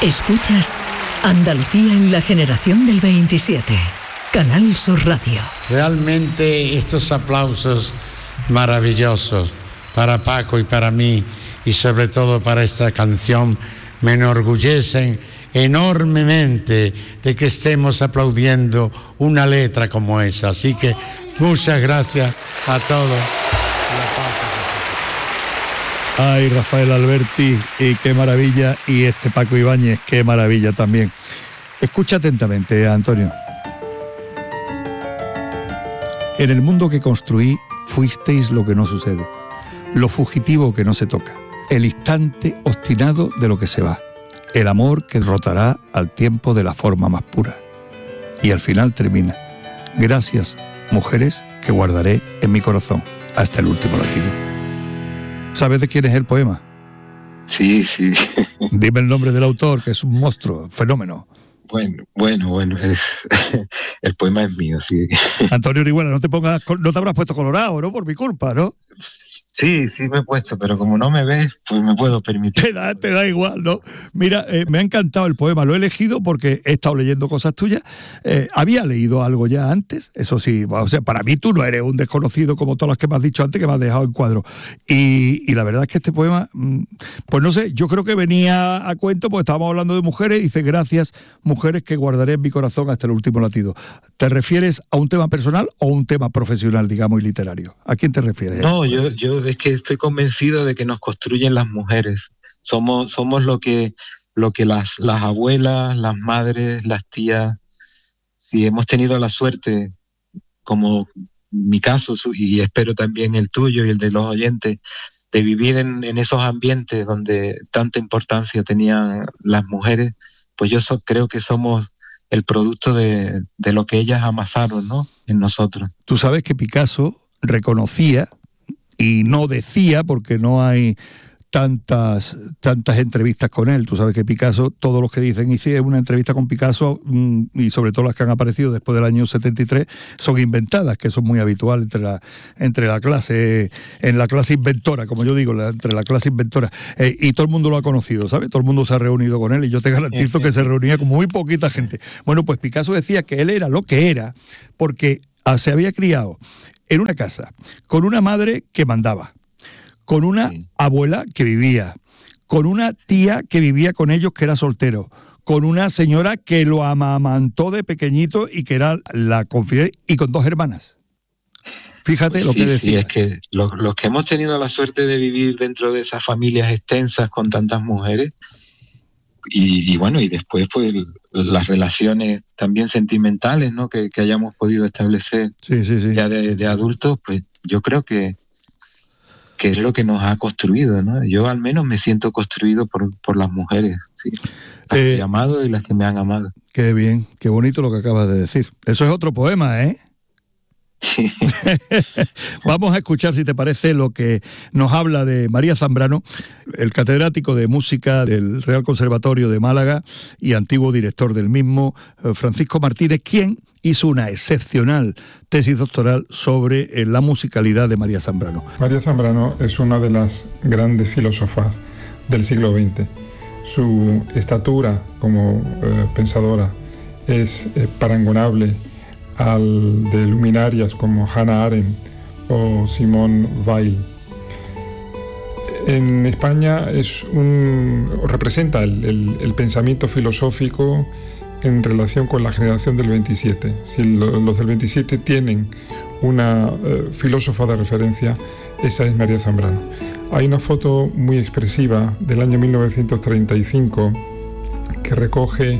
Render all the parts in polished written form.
Escuchas Andalucía en la generación del 27. Canal Sur Radio. Realmente estos aplausos maravillosos para Paco y para mí, y sobre todo para esta canción, me enorgullecen enormemente de que estemos aplaudiendo una letra como esa. Así que muchas gracias a todos. Ay, Rafael Alberti, y qué maravilla, y este Paco Ibáñez, qué maravilla también. Escucha atentamente, Antonio. En el mundo que construí, fuisteis lo que no sucede, lo fugitivo que no se toca, el instante obstinado de lo que se va, el amor que rotará al tiempo de la forma más pura. Y al final termina: gracias, mujeres, que guardaré en mi corazón hasta el último latido. ¿Sabes de quién es el poema? Sí. Dime el nombre del autor, que es un monstruo, fenómeno. Bueno, el poema es mío, sí. Antonio Orihuela, no te habrás puesto colorado, ¿no? Por mi culpa, ¿no? Sí me he puesto, pero como no me ves, pues me puedo permitir. Te da igual, ¿no? Mira, me ha encantado el poema, lo he elegido porque he estado leyendo cosas tuyas. Había leído algo ya antes, eso sí, o sea, para mí tú no eres un desconocido como todas las que me has dicho antes, que me has dejado en cuadro. Y la verdad es que este poema, pues no sé, yo creo que venía a cuento, porque estábamos hablando de mujeres, y dice: gracias, mujeres, que guardaré en mi corazón hasta el último latido. ¿Te refieres a un tema personal o un tema profesional, digamos, y literario? ¿A quién te refieres? No, yo es que estoy convencido de que nos construyen las mujeres. Somos lo que las abuelas, las madres, las tías, si hemos tenido la suerte, como mi caso, y espero también el tuyo y el de los oyentes, de vivir en esos ambientes donde tanta importancia tenían las mujeres, pues yo creo que somos el producto de lo que ellas amasaron, ¿no?, en nosotros. Tú sabes que Picasso reconocía, y no decía, porque no hay tantas entrevistas con él. Tú sabes que Picasso, todos los que dicen hice una entrevista con Picasso, y sobre todo las que han aparecido después del año 73, son inventadas, que son muy habitual entre la clase, en la clase inventora, como yo digo, entre la clase inventora. Y todo el mundo lo ha conocido, ¿sabes? Todo el mundo se ha reunido con él, y yo te garantizo que se reunía con muy poquita gente. Bueno, pues Picasso decía que él era lo que era porque se había criado en una casa con una madre que mandaba, con una abuela que vivía, con una tía que vivía con ellos, que era soltero, con una señora que lo amamantó de pequeñito y que era la confidente, y con 2 hermanas. Fíjate lo que decía. Sí, es que los que hemos tenido la suerte de vivir dentro de esas familias extensas con tantas mujeres, y bueno, y después pues las relaciones también sentimentales, ¿no?, que hayamos podido establecer ya de adultos, pues yo creo que es lo que nos ha construido, ¿no? Yo al menos me siento construido por las mujeres, sí, las que he amado y las que me han amado. Qué bien, qué bonito lo que acabas de decir. Eso es otro poema, ¿eh? Sí. Vamos a escuchar, si te parece, lo que nos habla de María Zambrano, el catedrático de música del Real Conservatorio de Málaga y antiguo director del mismo, Francisco Martínez, quien hizo una excepcional tesis doctoral sobre la musicalidad de María Zambrano. María Zambrano es una de las grandes filósofas del siglo XX. Su estatura como pensadora es parangonable al de luminarias como Hannah Arendt o Simone Weil. En España representa el pensamiento filosófico en relación con la generación del 27. Si los del 27 tienen una filósofa de referencia, esa es María Zambrano. Hay una foto muy expresiva del año 1935 que recoge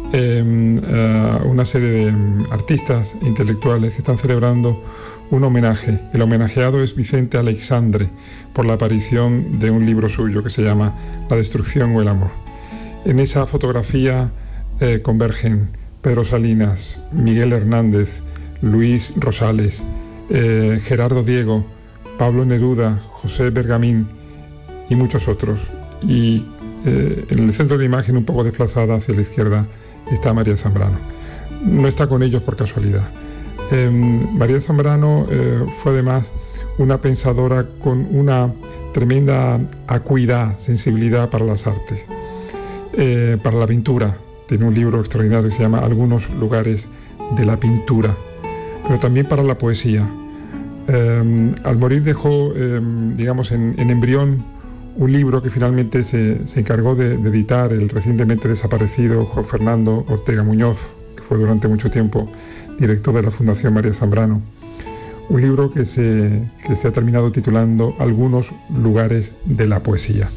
una serie de artistas intelectuales que están celebrando un homenaje. El homenajeado es Vicente Aleixandre, por la aparición de un libro suyo que se llama La destrucción o el amor. En esa fotografía convergen Pedro Salinas, Miguel Hernández, Luis Rosales, Gerardo Diego, Pablo Neruda, José Bergamín y muchos otros. Y en el centro de la imagen, un poco desplazada hacia la izquierda, está María Zambrano. No está con ellos por casualidad. María Zambrano fue además una pensadora con una tremenda acuidad, sensibilidad para las artes. para la pintura. Tiene un libro extraordinario que se llama Algunos lugares de la pintura, pero también para la poesía. Al morir dejó, digamos, en embrión un libro que finalmente se encargó de editar el recientemente desaparecido Juan Fernando Ortega Muñoz, que fue durante mucho tiempo director de la Fundación María Zambrano. Un libro que se ha terminado titulando Algunos lugares de la poesía.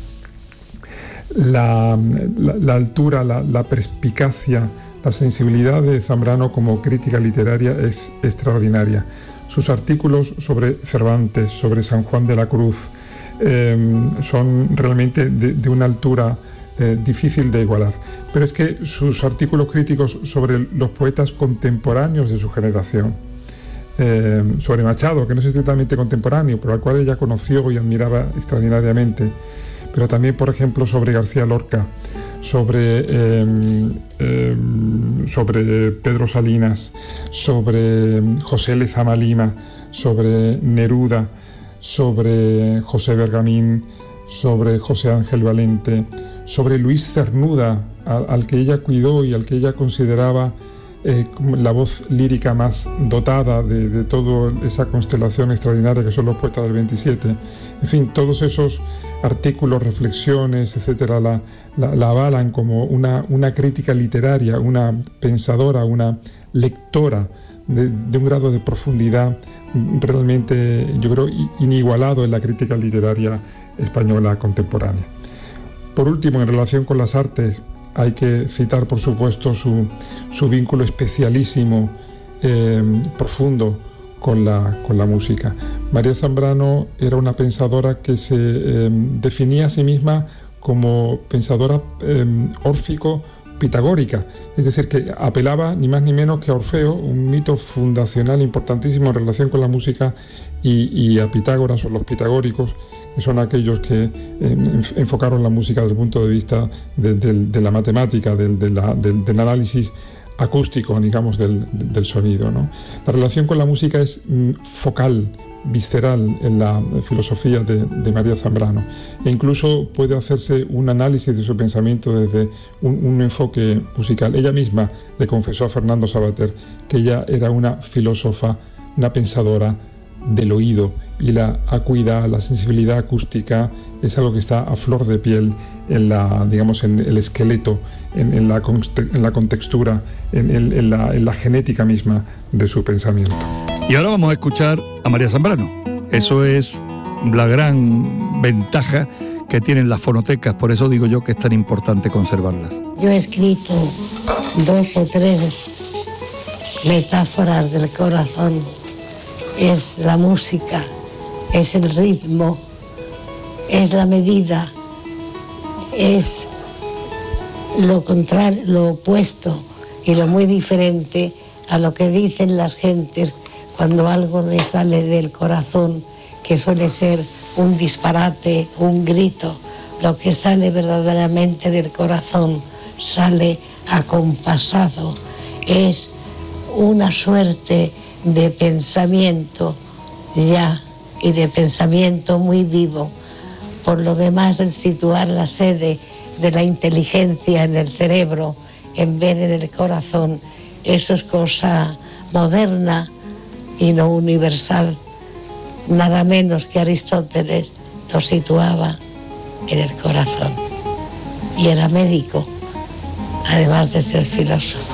La altura, la perspicacia, la sensibilidad de Zambrano como crítica literaria es extraordinaria. Sus artículos sobre Cervantes, sobre San Juan de la Cruz, son realmente de una altura difícil de igualar. Pero es que sus artículos críticos sobre los poetas contemporáneos de su generación, sobre Machado, que no es estrictamente contemporáneo, pero al cual ella conoció y admiraba extraordinariamente, pero también, por ejemplo, sobre García Lorca, sobre Pedro Salinas, sobre José Lezama Lima, sobre Neruda, sobre José Bergamín, sobre José Ángel Valente, sobre Luis Cernuda, al que ella cuidó y al que ella consideraba la voz lírica más dotada de toda esa constelación extraordinaria que son los poetas del 27. En fin, todos esos artículos, reflexiones, etcétera, la avalan como una crítica literaria, una pensadora, una lectora de un grado de profundidad realmente, yo creo, inigualado en la crítica literaria española contemporánea. Por último, en relación con las artes, hay que citar, por supuesto, su vínculo especialísimo, profundo con la música. María Zambrano era una pensadora que se definía a sí misma como pensadora órfico-pitagórica, es decir, que apelaba ni más ni menos que a Orfeo, un mito fundacional importantísimo en relación con la música, y a Pitágoras o los pitagóricos, que son aquellos que enfocaron la música desde el punto de vista de la matemática, del análisis acústico, digamos, del sonido, ¿no? La relación con la música es focal, visceral en la filosofía de María Zambrano, e incluso puede hacerse un análisis de su pensamiento desde un enfoque musical. Ella misma le confesó a Fernando Savater que ella era una filósofa, una pensadora del oído, y la acuidad, la sensibilidad acústica es algo que está a flor de piel en el esqueleto, en la contextura, en la genética misma de su pensamiento. Y ahora vamos a escuchar a María Zambrano. Eso es la gran ventaja que tienen las fonotecas, por eso digo yo que es tan importante conservarlas. Yo he escrito 2 o 3 metáforas del corazón. Es la música, es el ritmo, es la medida, es lo contrario, lo opuesto y lo muy diferente a lo que dicen las gentes cuando algo les sale del corazón, que suele ser un disparate, un grito. Lo que sale verdaderamente del corazón sale acompasado, es una suerte de pensamiento ya, y de pensamiento muy vivo. Por lo demás, el situar la sede de la inteligencia en el cerebro en vez de en el corazón, eso es cosa moderna y no universal. Nada menos que Aristóteles lo situaba en el corazón. Y era médico, además de ser filósofo.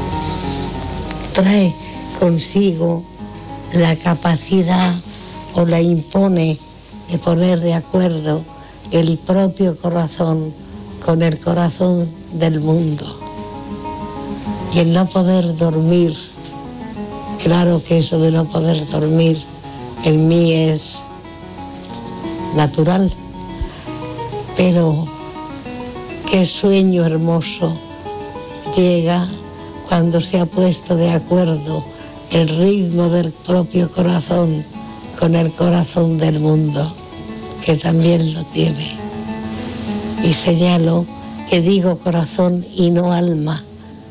Trae consigo la capacidad, o la impone, de poner de acuerdo el propio corazón con el corazón del mundo. Y el no poder dormir, claro que eso de no poder dormir en mí es natural, pero qué sueño hermoso llega cuando se ha puesto de acuerdo el ritmo del propio corazón con el corazón del mundo, que también lo tiene. Y señalo que digo corazón y no alma,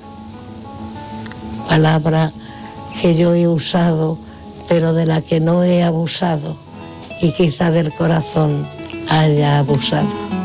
palabra que yo he usado, pero de la que no he abusado, y quizá del corazón haya abusado.